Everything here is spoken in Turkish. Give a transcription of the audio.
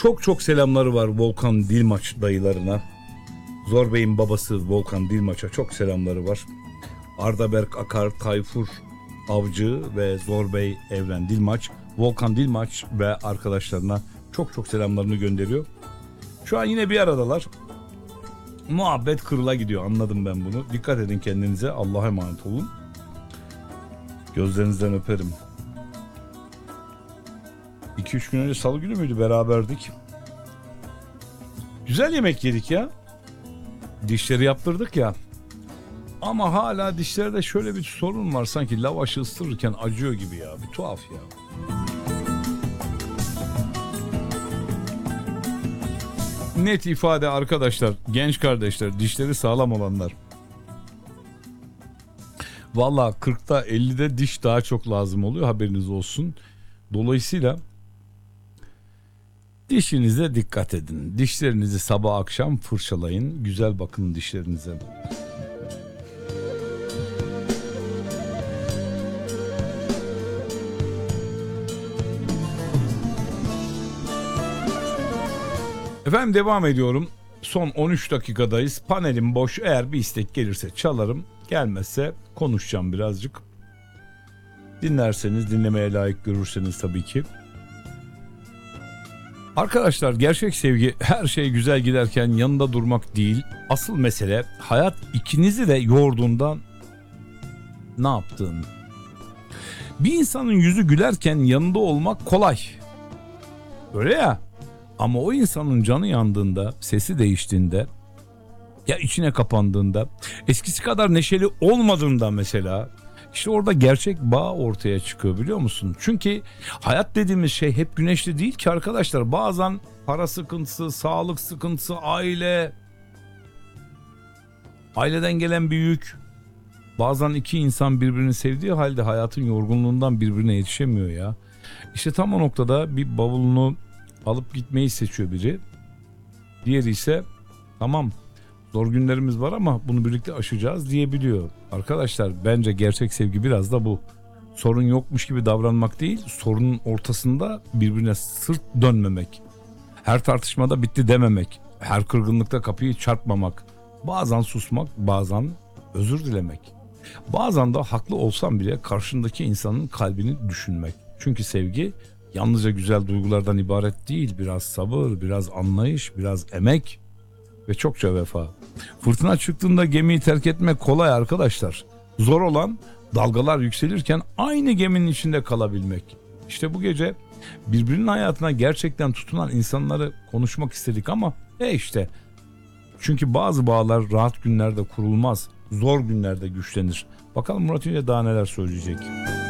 Çok çok selamları var Volkan Dilmaç dayılarına. Zor Bey'in babası Volkan Dilmaç'a çok selamları var. Ardaberk Akar, Tayfur Avcı ve Zor Bey Evren Dilmaç, Volkan Dilmaç ve arkadaşlarına çok çok selamlarını gönderiyor. Şu an yine bir aradalar. Muhabbet kırıla gidiyor, anladım ben bunu. Dikkat edin kendinize, Allah'a emanet olun. Gözlerinizden öperim. 2-3 gün önce salı günü müydü, beraberdik. Güzel yemek yedik ya. Dişleri yaptırdık ya. Ama hala dişlerde şöyle bir sorun var, sanki lavaşı ısırırken acıyor gibi ya. Bir tuhaf ya. Net ifade arkadaşlar, genç kardeşler, dişleri sağlam olanlar. Valla 40'ta 50'de diş daha çok lazım oluyor, haberiniz olsun. Dolayısıyla dişinize dikkat edin. Dişlerinizi sabah akşam fırçalayın. Güzel bakın dişlerinize. Efendim devam ediyorum. Son 13 dakikadayız. Panelim boş. Eğer bir istek gelirse çalarım. Gelmezse konuşacağım birazcık. Dinlerseniz, dinlemeye layık görürseniz tabii ki. Arkadaşlar, gerçek sevgi her şey güzel giderken yanında durmak değil. Asıl mesele hayat ikinizi de yorduğundan ne yaptığın. Bir insanın yüzü gülerken yanında olmak kolay. Öyle ya. Ama o insanın canı yandığında, sesi değiştiğinde, ya içine kapandığında, eskisi kadar neşeli olmadığında mesela, işte orada gerçek bağ ortaya çıkıyor, biliyor musun? Çünkü hayat dediğimiz şey hep güneşli değil ki arkadaşlar. Bazen para sıkıntısı, sağlık sıkıntısı, aileden gelen bir yük. Bazen iki insan birbirini sevdiği halde hayatın yorgunluğundan birbirine yetişemiyor ya. İşte tam o noktada bir bavulunu alıp gitmeyi seçiyor biri. Diğeri ise tamam, zor günlerimiz var ama bunu birlikte aşacağız diyebiliyor. Arkadaşlar, bence gerçek sevgi biraz da bu. Sorun yokmuş gibi davranmak değil, sorunun ortasında birbirine sırt dönmemek. Her tartışmada bitti dememek. Her kırgınlıkta kapıyı çarpmamak. Bazen susmak, bazen özür dilemek. Bazen de haklı olsam bile karşındaki insanın kalbini düşünmek. Çünkü sevgi yalnızca güzel duygulardan ibaret değil. Biraz sabır, biraz anlayış, biraz emek ve çokça vefa. Fırtına çıktığında gemiyi terk etmek kolay arkadaşlar. Zor olan dalgalar yükselirken aynı geminin içinde kalabilmek. İşte bu gece birbirinin hayatına gerçekten tutunan insanları konuşmak istedik ama işte. Çünkü bazı bağlar rahat günlerde kurulmaz, zor günlerde güçlenir. Bakalım Murat Ünlü daha neler söyleyecek.